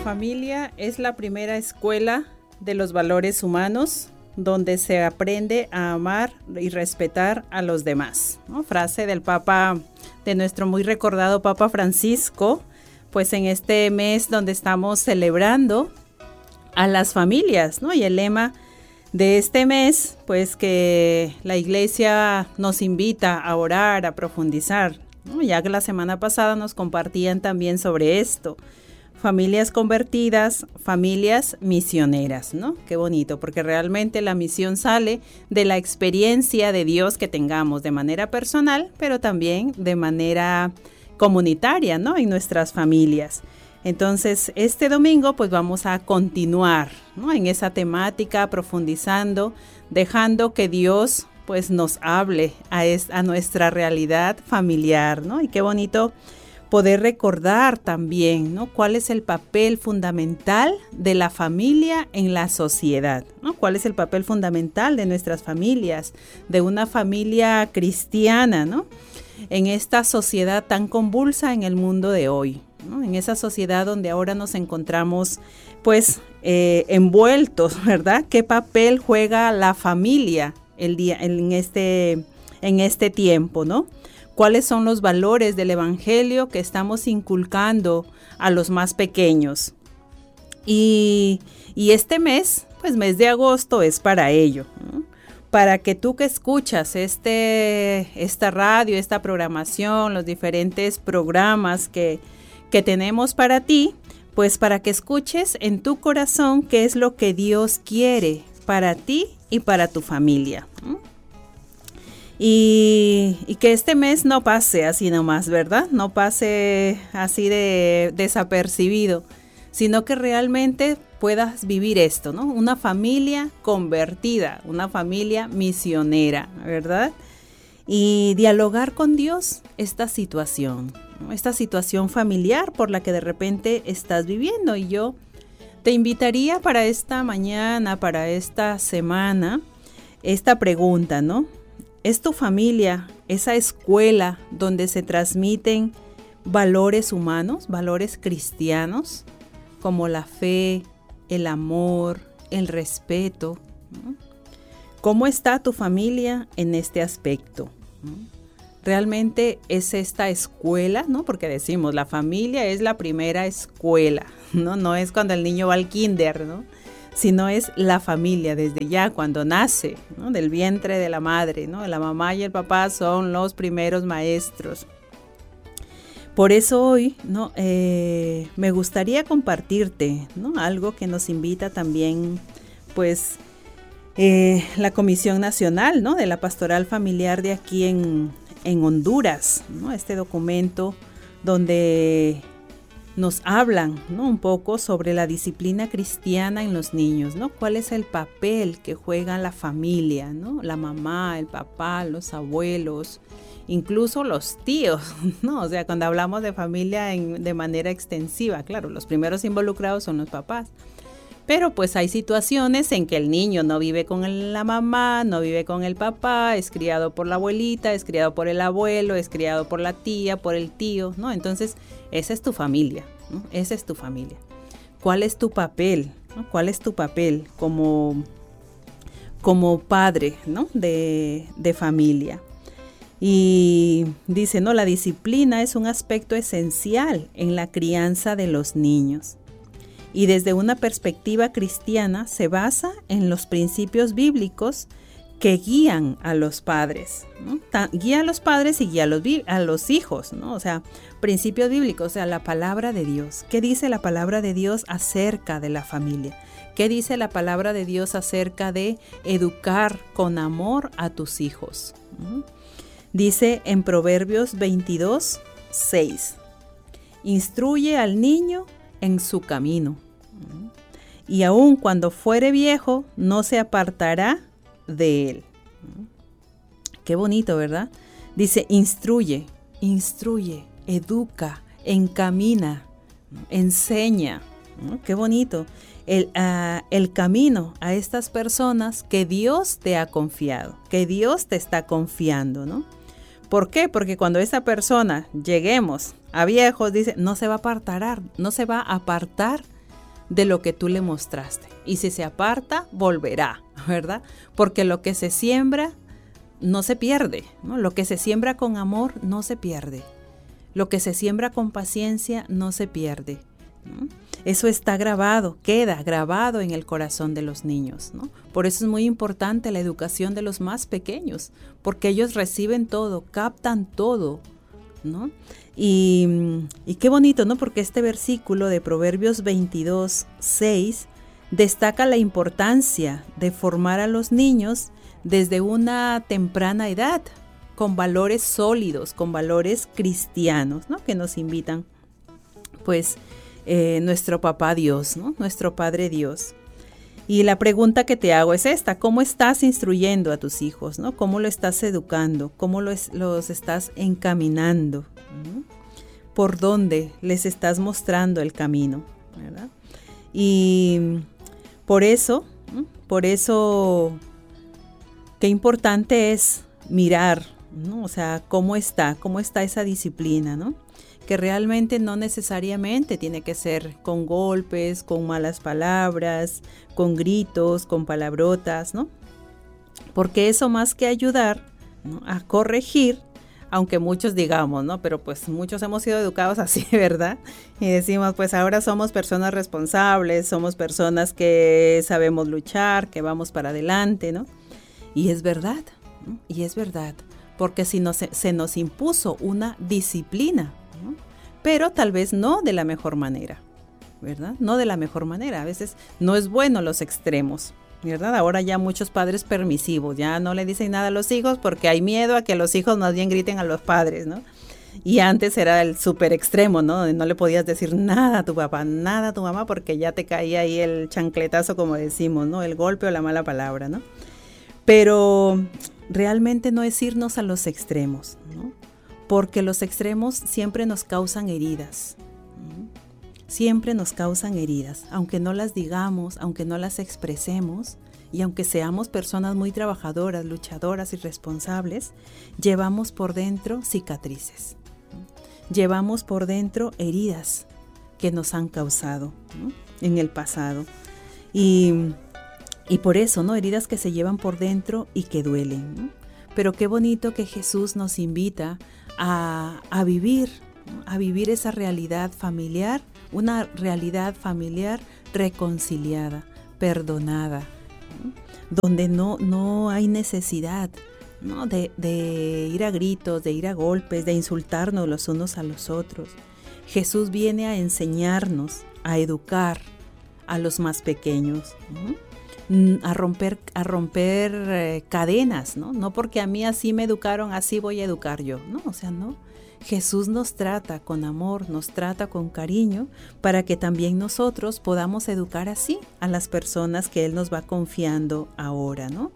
familia es la primera escuela de los valores humanos, donde se aprende a amar y respetar a los demás, ¿no? Frase del Papa, de nuestro muy recordado Papa Francisco, pues en este mes donde estamos celebrando a las familias, ¿no? Y el lema de este mes, pues que la Iglesia nos invita a orar, a profundizar, ¿no? Ya que la semana pasada nos compartían también sobre esto. Familias convertidas, familias misioneras, ¿no? Qué bonito, porque realmente la misión sale de la experiencia de Dios que tengamos de manera personal, pero también de manera comunitaria, ¿no? En nuestras familias. Entonces, este domingo pues vamos a continuar, ¿no? En esa temática, profundizando, dejando que Dios pues nos hable a nuestra realidad familiar, ¿no? Y qué bonito poder recordar también, ¿no? Cuál es el papel fundamental de la familia en la sociedad, ¿no? Cuál es el papel fundamental de nuestras familias, de una familia cristiana, ¿no? En esta sociedad tan convulsa en el mundo de hoy, ¿no? En esa sociedad donde ahora nos encontramos pues envueltos, ¿verdad? ¿Qué papel juega la familia en este tiempo, ¿no? ¿Cuáles son los valores del Evangelio que estamos inculcando a los más pequeños? Y este mes, pues mes de agosto, es para ello, ¿no? Para que tú que escuchas esta radio, esta programación, los diferentes programas que tenemos para ti, pues para que escuches en tu corazón qué es lo que Dios quiere para ti y para tu familia, ¿no? Y que este mes no pase así nomás, ¿verdad? No pase así de desapercibido, sino que realmente puedas vivir esto, ¿no? Una familia convertida, una familia misionera, ¿verdad? Y dialogar con Dios esta situación, ¿no? Esta situación familiar por la que de repente estás viviendo. Y yo te invitaría para esta mañana, para esta semana, esta pregunta, ¿no? ¿Es tu familia esa escuela donde se transmiten valores humanos, valores cristianos, como la fe, el amor, el respeto, ¿no? ¿Cómo está tu familia en este aspecto, ¿no? Realmente es esta escuela, ¿no? Porque decimos, la familia es la primera escuela, ¿no? No es cuando el niño va al kinder, ¿no? Sino es la familia desde ya cuando nace, ¿no? Del vientre de la madre, ¿no? La mamá y el papá son los primeros maestros. Por eso hoy, ¿no? Me gustaría compartirte, ¿no? Algo que nos invita también, pues, la Comisión Nacional, ¿no? De la Pastoral Familiar de aquí en Honduras, ¿no? Este documento donde nos hablan, ¿no? Un poco sobre la disciplina cristiana en los niños, ¿no? ¿Cuál es el papel que juega la familia, ¿no? La mamá, el papá, los abuelos, incluso los tíos, ¿no? O sea, cuando hablamos de familia de manera extensiva, claro, los primeros involucrados son los papás. Pero pues hay situaciones en que el niño no vive con la mamá, no vive con el papá, es criado por la abuelita, es criado por el abuelo, es criado por la tía, por el tío, ¿no? Entonces, esa es tu familia, ¿no? Esa es tu familia. ¿Cuál es tu papel, ¿no? ¿Cuál es tu papel como padre, ¿no? de familia? Y dice, ¿no? La disciplina es un aspecto esencial en la crianza de los niños. Y desde una perspectiva cristiana se basa en los principios bíblicos que guían a los padres, ¿no? Guía a los padres y guía a los hijos, ¿no? O sea, principios bíblicos, o sea, la palabra de Dios. ¿Qué dice la palabra de Dios acerca de la familia? ¿Qué dice la palabra de Dios acerca de educar con amor a tus hijos? Dice en Proverbios 22:6, instruye al niño en su camino, y aun cuando fuere viejo, no se apartará de él. Qué bonito, ¿verdad? Dice, instruye, educa, encamina, enseña. Qué bonito. El camino a estas personas que Dios te ha confiado, que Dios te está confiando, ¿no? ¿Por qué? Porque cuando esa persona lleguemos a viejos, dice, no se va a apartar de lo que tú le mostraste. Y si se aparta, volverá, ¿verdad? Porque lo que se siembra no se pierde, ¿no? Lo que se siembra con amor no se pierde. Lo que se siembra con paciencia no se pierde, ¿no? Eso está grabado, queda grabado en el corazón de los niños, ¿no? Por eso es muy importante la educación de los más pequeños, porque ellos reciben todo, captan todo, ¿no? Y qué bonito, ¿no? Porque este versículo de Proverbios 22:6 destaca la importancia de formar a los niños desde una temprana edad, con valores sólidos, con valores cristianos, ¿no? Que nos invitan, pues, nuestro papá Dios, ¿no? Nuestro Padre Dios. Y la pregunta que te hago es esta: ¿cómo estás instruyendo a tus hijos, ¿no? ¿Cómo lo estás educando? ¿Cómo los estás encaminando? ¿No? ¿Por dónde les estás mostrando el camino? ¿Verdad? Y por eso, qué importante es mirar, ¿no? O sea, cómo está esa disciplina, ¿no? Que realmente no necesariamente tiene que ser con golpes, con malas palabras, con gritos, con palabrotas, ¿no? Porque eso, más que ayudar, ¿no?, a corregir, aunque muchos digamos, ¿no? Pero pues muchos hemos sido educados así, ¿verdad? Y decimos, pues ahora somos personas responsables, somos personas que sabemos luchar, que vamos para adelante, ¿no? Y es verdad, ¿no? Y es verdad, porque si se nos impuso una disciplina, ¿no? Pero tal vez no de la mejor manera, ¿verdad? No de la mejor manera. A veces no es bueno los extremos, ¿verdad? Ahora ya muchos padres permisivos, ya no le dicen nada a los hijos porque hay miedo a que los hijos más bien griten a los padres, ¿no? Y antes era el súper extremo, ¿no? No le podías decir nada a tu papá, nada a tu mamá, porque ya te caía ahí el chancletazo, como decimos, ¿no? El golpe o la mala palabra, ¿no? Pero realmente no es irnos a los extremos, ¿no? Porque los extremos siempre nos causan heridas, ¿no? Siempre nos causan heridas, aunque no las digamos, aunque no las expresemos, y aunque seamos personas muy trabajadoras, luchadoras y responsables, llevamos por dentro cicatrices, ¿no? Llevamos por dentro heridas que nos han causado, ¿no?, en el pasado. Y por eso, ¿no? Heridas que se llevan por dentro y que duelen, ¿no? Pero qué bonito que Jesús nos invita a vivir, ¿no?, a vivir esa realidad familiar, una realidad familiar reconciliada, perdonada, ¿no?, donde no hay necesidad, ¿no?, de ir a gritos, de ir a golpes, de insultarnos los unos a los otros. Jesús viene a enseñarnos, a educar a los más pequeños, ¿no?, a romper cadenas, ¿no? No porque a mí así me educaron, así voy a educar yo, ¿no? O sea, no. Jesús nos trata con amor, nos trata con cariño, para que también nosotros podamos educar así a las personas que Él nos va confiando ahora, ¿no?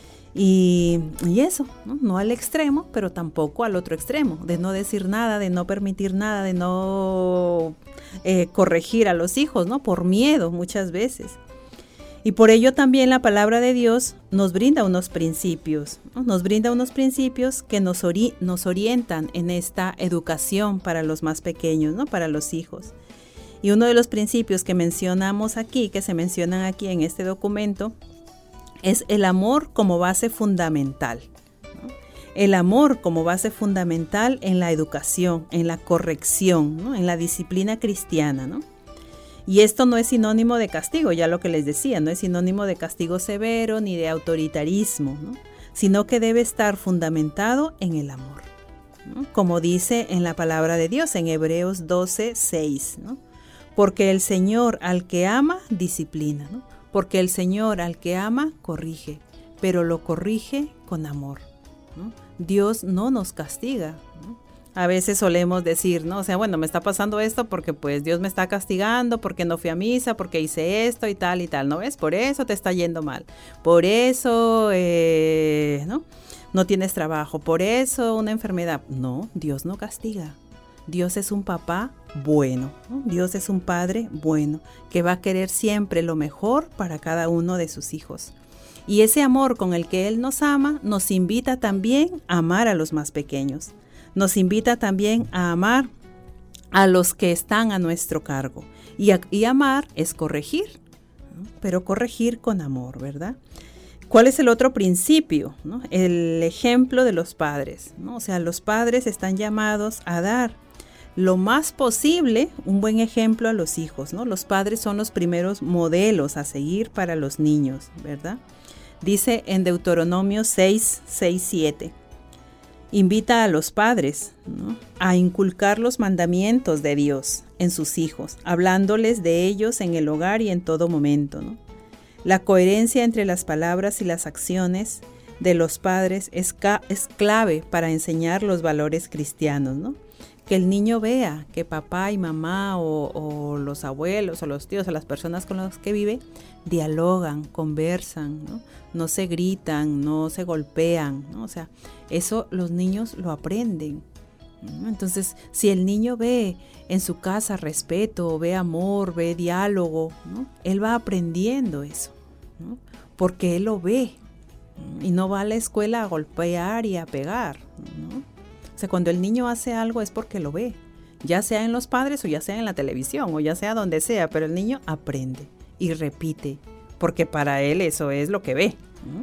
Y eso, ¿no? No al extremo, pero tampoco al otro extremo, de no decir nada, de no permitir nada, de no corregir a los hijos, ¿no? Por miedo muchas veces. Y por ello también la palabra de Dios nos brinda unos principios, ¿no? Nos brinda unos principios que nos orientan en esta educación para los más pequeños, ¿no?, para los hijos. Y uno de los principios que mencionamos aquí, que se mencionan aquí en este documento, es el amor como base fundamental, ¿no? El amor como base fundamental en la educación, en la corrección, ¿no?, en la disciplina cristiana, ¿no? Y esto no es sinónimo de castigo, ya lo que les decía, no es sinónimo de castigo severo ni de autoritarismo, ¿no?, sino que debe estar fundamentado en el amor, ¿no?, como dice en la palabra de Dios en Hebreos 12:6, ¿no? Porque el Señor al que ama disciplina, ¿no? Porque el Señor al que ama corrige, pero lo corrige con amor, ¿no? Dios no nos castiga, ¿no? A veces solemos decir, ¿no? O sea, bueno, me está pasando esto porque pues Dios me está castigando, porque no fui a misa, porque hice esto y tal, ¿no ves? Por eso te está yendo mal, por eso, ¿no?, no tienes trabajo, por eso una enfermedad. No, Dios no castiga. Dios es un papá bueno, ¿no? Dios es un padre bueno, que va a querer siempre lo mejor para cada uno de sus hijos. Y ese amor con el que Él nos ama, nos invita también a amar a los más pequeños. Nos invita también a amar a los que están a nuestro cargo. Y amar es corregir, ¿no? Pero corregir con amor, ¿verdad? ¿Cuál es el otro principio, ¿no? El ejemplo de los padres, ¿no? O sea, los padres están llamados a dar lo más posible un buen ejemplo a los hijos, ¿no? Los padres son los primeros modelos a seguir para los niños, ¿verdad? Dice en Deuteronomio 6:7. Invita a los padres, ¿no?, a inculcar los mandamientos de Dios en sus hijos, hablándoles de ellos en el hogar y en todo momento, ¿no? La coherencia entre las palabras y las acciones de los padres es clave para enseñar los valores cristianos, ¿no? Que el niño vea que papá y mamá o los abuelos o los tíos o las personas con las que vive dialogan, conversan, ¿no? No se gritan, no se golpean, ¿no? O sea, eso los niños lo aprenden, ¿no? Entonces, si el niño ve en su casa respeto, ve amor, ve diálogo, ¿no?, él va aprendiendo eso, ¿no?, porque él lo ve, ¿no?, y no va a la escuela a golpear y a pegar, ¿no? O sea, cuando el niño hace algo es porque lo ve, ya sea en los padres o ya sea en la televisión o ya sea donde sea, pero el niño aprende y repite, porque para él eso es lo que ve, ¿no?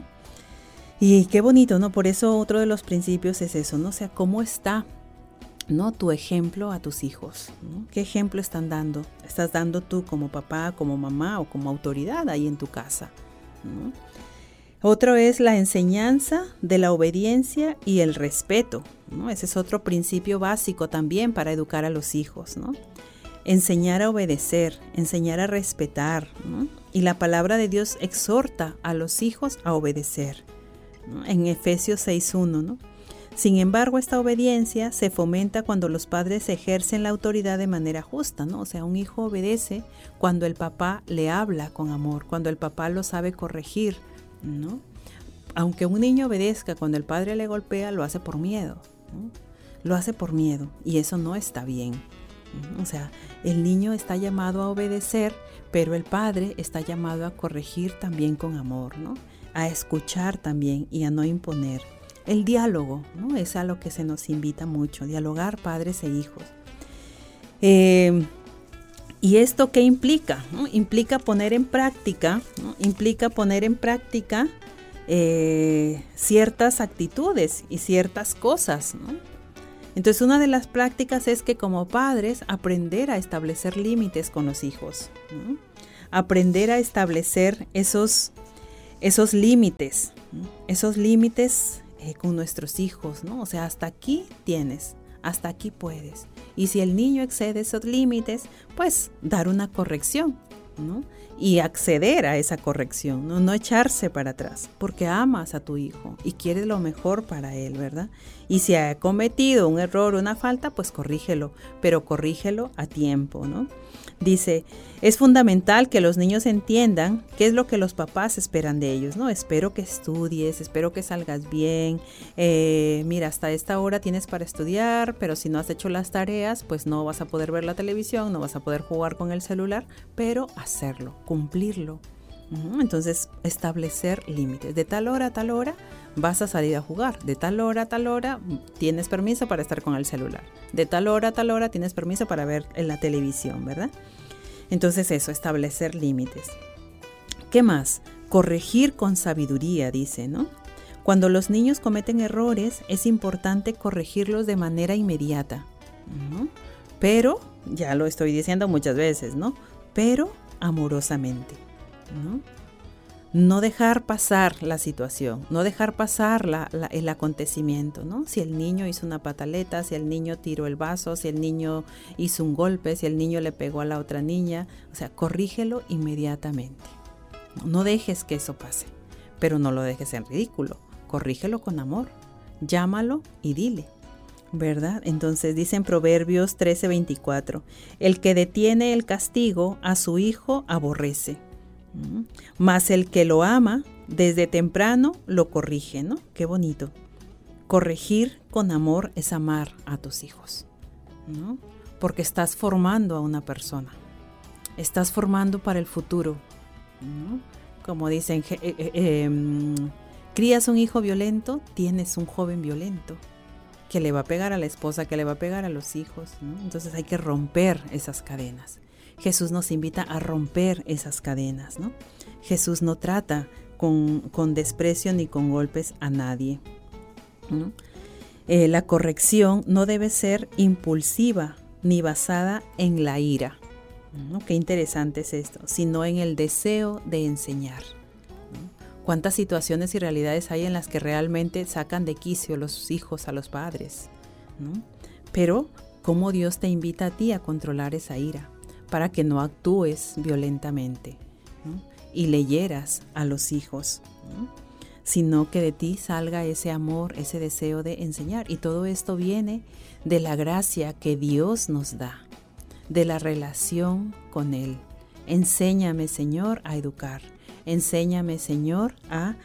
Y qué bonito, ¿no? Por eso otro de los principios es eso, ¿no? O sea, ¿cómo está, ¿no?, tu ejemplo a tus hijos, ¿no? ¿Qué ejemplo están dando? ¿Estás dando tú como papá, como mamá o como autoridad ahí en tu casa, ¿no? Otro es la enseñanza de la obediencia y el respeto, ¿no? Ese es otro principio básico también para educar a los hijos, ¿no? Enseñar a obedecer, enseñar a respetar, ¿no? Y la palabra de Dios exhorta a los hijos a obedecer, ¿no? En Efesios 6:1, ¿no? Sin embargo, esta obediencia se fomenta cuando los padres ejercen la autoridad de manera justa, ¿no? O sea, un hijo obedece cuando el papá le habla con amor, cuando el papá lo sabe corregir, ¿no? Aunque un niño obedezca cuando el padre le golpea, lo hace por miedo, ¿no? Lo hace por miedo y eso no está bien, ¿no? O sea, el niño está llamado a obedecer, pero el padre está llamado a corregir también con amor, ¿no? A escuchar también y a no imponer. El diálogo, ¿no?, es a lo que se nos invita mucho, dialogar padres e hijos. ¿Y esto qué implica? ¿No? Implica poner en práctica, ¿no? Implica poner en práctica ciertas actitudes y ciertas cosas, ¿no? Entonces, una de las prácticas es que como padres aprender a establecer límites con los hijos, ¿no? Aprender a establecer esos límites, ¿no? Esos límites con nuestros hijos, ¿no? O sea, hasta aquí tienes, hasta aquí puedes. Y si el niño excede esos límites, pues dar una corrección, ¿no? Y acceder a esa corrección, ¿no? No echarse para atrás, porque amas a tu hijo y quieres lo mejor para él, ¿verdad? Y si ha cometido un error, una falta, pues corrígelo, pero corrígelo a tiempo, ¿no? Dice, es fundamental que los niños entiendan qué es lo que los papás esperan de ellos, ¿no? Espero que estudies, espero que salgas bien, mira, hasta esta hora tienes para estudiar, pero si no has hecho las tareas, pues no vas a poder ver la televisión, no vas a poder jugar con el celular, pero hacerlo, cumplirlo. Entonces, establecer límites. De tal hora a tal hora vas a salir a jugar. De tal hora a tal hora tienes permiso para estar con el celular. De tal hora a tal hora tienes permiso para ver en la televisión, ¿verdad? Entonces eso, establecer límites. ¿Qué más? Corregir con sabiduría, dice, ¿no? Cuando los niños cometen errores, es importante corregirlos de manera inmediata, ¿no? Pero, ya lo estoy diciendo muchas veces, ¿no? Pero amorosamente, ¿no? No dejar pasar la situación, no dejar pasar el acontecimiento, ¿no? Si el niño hizo una pataleta, si el niño tiró el vaso, si el niño hizo un golpe, si el niño le pegó a la otra niña, o sea, corrígelo inmediatamente. No dejes que eso pase, pero no lo dejes en ridículo, corrígelo con amor, llámalo y dile, ¿verdad? Entonces dice en Proverbios 13:24, el que detiene el castigo a su hijo aborrece, mas el que lo ama desde temprano lo corrige, ¿no? Qué bonito. Corregir con amor es amar a tus hijos, ¿no? Porque estás formando a una persona, estás formando para el futuro, ¿no? Como dicen, crías un hijo violento, tienes un joven violento. que le va a pegar a la esposa, que le va a pegar a los hijos, ¿no? Entonces hay que romper esas cadenas. Jesús nos invita a romper esas cadenas, ¿no? Jesús no trata con desprecio ni con golpes a nadie, ¿no? La corrección no debe ser impulsiva ni basada en la ira, ¿no? Qué interesante es esto, sino en el deseo de enseñar, ¿no? ¿Cuántas situaciones y realidades hay en las que realmente sacan de quicio los hijos a los padres, ¿no? Pero cómo Dios te invita a ti a controlar esa ira para que no actúes violentamente, ¿no? Y le hieras a los hijos, ¿no? Sino que de ti salga ese amor, ese deseo de enseñar. Y todo esto viene de la gracia que Dios nos da, de la relación con Él. Enséñame, Señor, a educar. Enséñame, Señor, a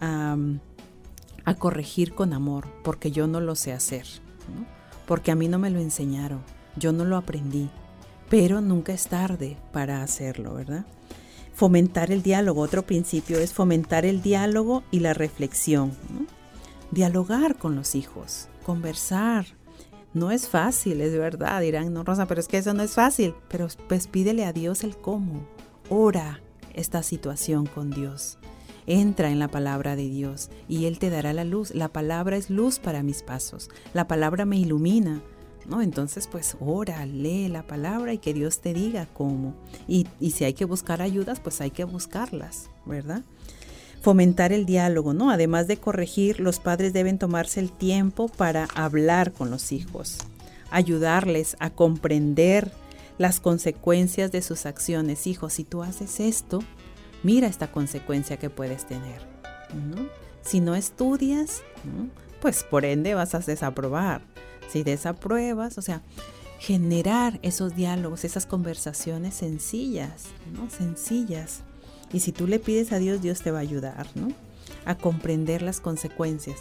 corregir con amor, porque yo no lo sé hacer, ¿no? Porque a mí no me lo enseñaron, yo no lo aprendí, pero nunca es tarde para hacerlo, ¿verdad? Fomentar el diálogo, otro principio es fomentar el diálogo y la reflexión, ¿no? Dialogar con los hijos, conversar. No es fácil, es verdad, dirán, no, Rosa, pero es que eso no es fácil. Pero pues pídele a Dios el cómo. Ora esta situación con Dios. Entra en la palabra de Dios y Él te dará la luz. La palabra es luz para mis pasos. La palabra me ilumina, ¿no? Entonces pues ora, lee la palabra y que Dios te diga cómo. Y si hay que buscar ayudas, pues hay que buscarlas, ¿verdad? Fomentar el diálogo, ¿no? Además de corregir, los padres deben tomarse el tiempo para hablar con los hijos, ayudarles a comprender las consecuencias de sus acciones. Hijo, si tú haces esto, mira esta consecuencia que puedes tener, ¿no? Si no estudias, ¿no? Pues por ende vas a desaprobar. Si desapruebas, o sea, generar esos diálogos, esas conversaciones sencillas, ¿no? Sencillas. Y si tú le pides a Dios, Dios te va a ayudar, ¿no? A comprender las consecuencias.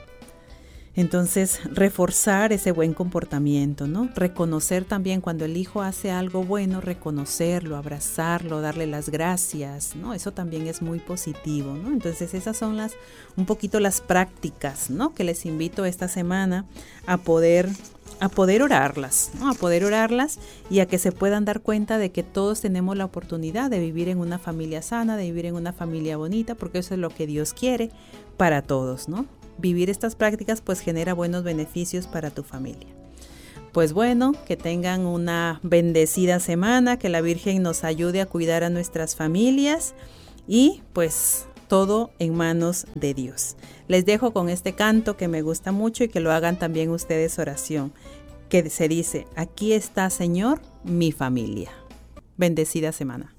Entonces, reforzar ese buen comportamiento, ¿no? Reconocer también cuando el hijo hace algo bueno, reconocerlo, abrazarlo, darle las gracias, ¿no? Eso también es muy positivo, ¿no? Entonces, esas son un poquito las prácticas, ¿no? Que les invito esta semana a poder orarlas, ¿no? A poder orarlas y a que se puedan dar cuenta de que todos tenemos la oportunidad de vivir en una familia sana, de vivir en una familia bonita, porque eso es lo que Dios quiere para todos, ¿no? Vivir estas prácticas pues genera buenos beneficios para tu familia. Pues bueno, que tengan una bendecida semana, que la Virgen nos ayude a cuidar a nuestras familias y pues todo en manos de Dios. Les dejo con este canto que me gusta mucho y que lo hagan también ustedes oración, que se dice: aquí está, Señor, mi familia. Bendecida semana.